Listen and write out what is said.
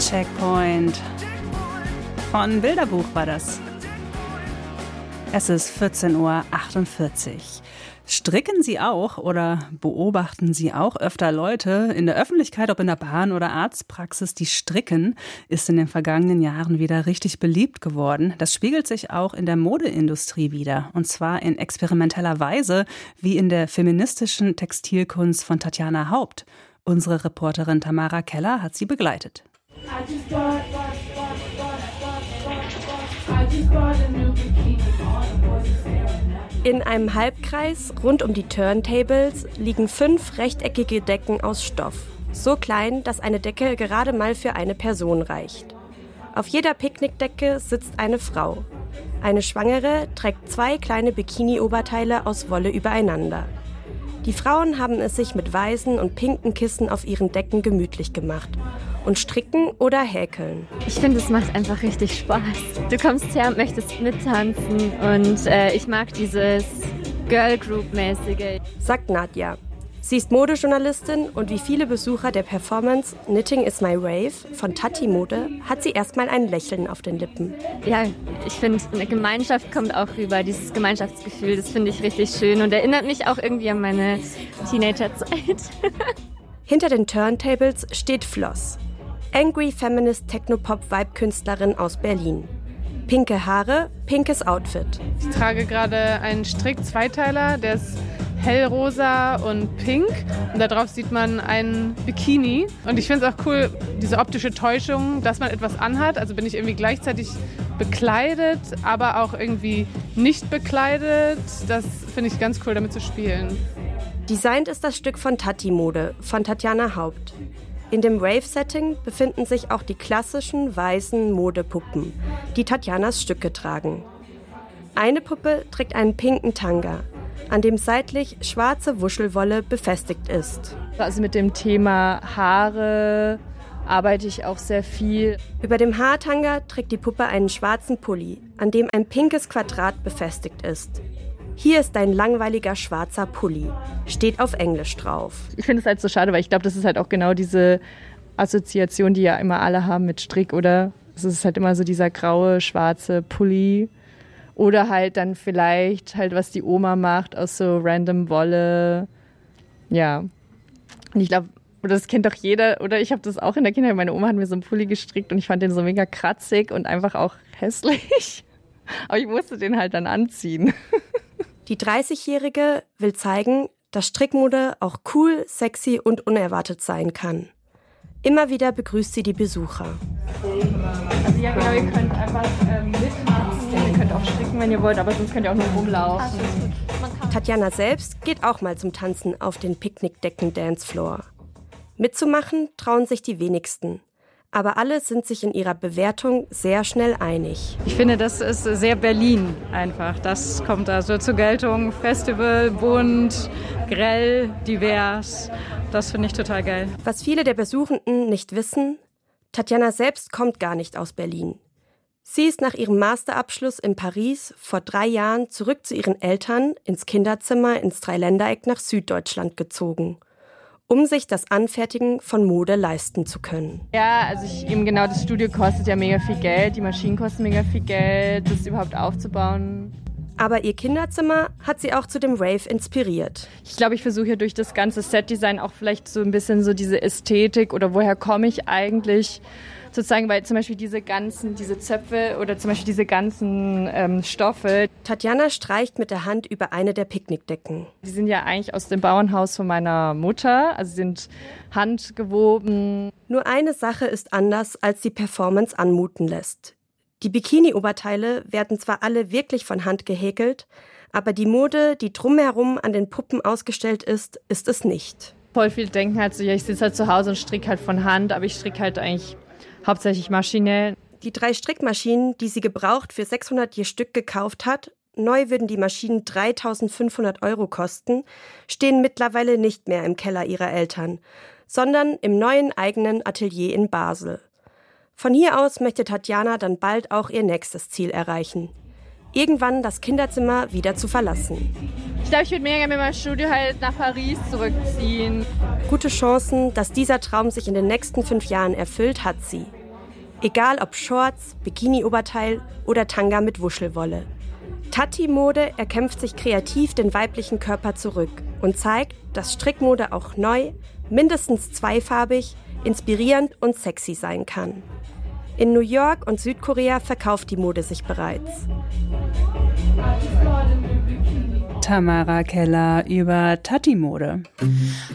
Checkpoint. Von Bilderbuch war das. Es ist 14:48 Uhr. Stricken Sie auch oder beobachten Sie auch öfter Leute in der Öffentlichkeit, ob in der Bahn oder Arztpraxis, die stricken, ist in den vergangenen Jahren wieder richtig beliebt geworden. Das spiegelt sich auch in der Modeindustrie wider. Und zwar in experimenteller Weise, wie in der feministischen Textilkunst von Tatjana Haupt. Unsere Reporterin Tamara Keller hat sie begleitet. In einem Halbkreis rund um die Turntables liegen 5 rechteckige Decken aus Stoff. So klein, dass eine Decke gerade mal für eine Person reicht. Auf jeder Picknickdecke sitzt eine Frau. Eine Schwangere trägt 2 kleine Bikini-Oberteile aus Wolle übereinander. Die Frauen haben es sich mit weißen und pinken Kissen auf ihren Decken gemütlich gemacht und stricken oder häkeln. Ich finde, es macht einfach richtig Spaß. Du kommst her und möchtest mittanzen und ich mag dieses Girl Group-mäßige. Sagt Nadja. Sie ist Modejournalistin und wie viele Besucher der Performance Knitting is my Rave von Tati Mode hat sie erstmal ein Lächeln auf den Lippen. Ja, ich finde, eine Gemeinschaft kommt auch rüber, dieses Gemeinschaftsgefühl, das finde ich richtig schön und erinnert mich auch irgendwie an meine Teenagerzeit. Hinter den Turntables steht Floss, Angry Feminist Technopop-Vibe-Künstlerin aus Berlin. Pinke Haare, pinkes Outfit. Ich trage gerade einen Strick-Zweiteiler, der ist hellrosa und pink. Und da drauf sieht man einen Bikini. Und ich finde es auch cool, diese optische Täuschung, dass man etwas anhat. Also bin ich irgendwie gleichzeitig bekleidet, aber auch irgendwie nicht bekleidet. Das finde ich ganz cool, damit zu spielen. Designt ist das Stück von Tati Mode, von Tatjana Haupt. In dem Rave-Setting befinden sich auch die klassischen weißen Modepuppen, die Tatjanas Stücke tragen. Eine Puppe trägt einen pinken Tanga, an dem seitlich schwarze Wuschelwolle befestigt ist. Also mit dem Thema Haare arbeite ich auch sehr viel. Über dem Haartanga trägt die Puppe einen schwarzen Pulli, an dem ein pinkes Quadrat befestigt ist. Hier ist ein langweiliger schwarzer Pulli, steht auf Englisch drauf. Ich finde es halt so schade, weil ich glaube, das ist halt auch genau diese Assoziation, die ja immer alle haben mit Strick, oder? Es ist halt immer so dieser graue, schwarze Pulli. Oder halt dann vielleicht halt, was die Oma macht aus so random Wolle. Ja. Und ich glaube, oder das kennt doch jeder, oder ich habe das auch in der Kindheit. Meine Oma hat mir so einen Pulli gestrickt und ich fand den so mega kratzig und einfach auch hässlich. Aber ich musste den halt dann anziehen. Die 30-Jährige will zeigen, dass Strickmode auch cool, sexy und unerwartet sein kann. Immer wieder begrüßt sie die Besucher. Also ja, genau, ihr könnt einfach mitmachen, ihr könnt auch stricken, wenn ihr wollt, aber sonst könnt ihr auch nur rumlaufen. Tatjana selbst geht auch mal zum Tanzen auf den Picknickdecken-Dancefloor. Mitzumachen trauen sich die wenigsten. Aber alle sind sich in ihrer Bewertung sehr schnell einig. Ich finde, das ist sehr Berlin einfach. Das kommt da so zur Geltung. Festival, bunt, grell, divers. Das finde ich total geil. Was viele der Besuchenden nicht wissen, Tatjana selbst kommt gar nicht aus Berlin. Sie ist nach ihrem Masterabschluss in Paris vor 3 Jahren zurück zu ihren Eltern ins Kinderzimmer ins Dreiländereck nach Süddeutschland gezogen, um sich das Anfertigen von Mode leisten zu können. Ja, also das Studio kostet ja mega viel Geld, die Maschinen kosten mega viel Geld, das überhaupt aufzubauen. Aber ihr Kinderzimmer hat sie auch zu dem Rave inspiriert. Ich glaube, ich versuche ja durch das ganze Setdesign auch vielleicht so ein bisschen so diese Ästhetik oder woher komme ich eigentlich sozusagen, weil zum Beispiel diese Zöpfe oder zum Beispiel diese ganzen Stoffe. Tatjana streicht mit der Hand über eine der Picknickdecken. Die sind ja eigentlich aus dem Bauernhaus von meiner Mutter, also sind handgewoben. Nur eine Sache ist anders, als die Performance anmuten lässt. Die Bikini-Oberteile werden zwar alle wirklich von Hand gehäkelt, aber die Mode, die drumherum an den Puppen ausgestellt ist es nicht. Voll viel denken halt so, ja, ich sitze halt zu Hause und stricke halt von Hand, aber ich stricke halt eigentlich hauptsächlich maschinell. Die 3 Strickmaschinen, die sie gebraucht für 600 je Stück gekauft hat, neu würden die Maschinen 3.500 € kosten, stehen mittlerweile nicht mehr im Keller ihrer Eltern, sondern im neuen eigenen Atelier in Basel. Von hier aus möchte Tatjana dann bald auch ihr nächstes Ziel erreichen. Irgendwann das Kinderzimmer wieder zu verlassen. Ich glaube, ich würde mega gerne mit meinem Studio halt nach Paris zurückziehen. Gute Chancen, dass dieser Traum sich in den nächsten 5 Jahren erfüllt, hat sie. Egal ob Shorts, Bikini-Oberteil oder Tanga mit Wuschelwolle. Tati-Mode erkämpft sich kreativ den weiblichen Körper zurück und zeigt, dass Strickmode auch neu, mindestens zweifarbig, inspirierend und sexy sein kann. In New York und Südkorea verkauft die Mode sich bereits. Tamara Keller über Tati-Mode.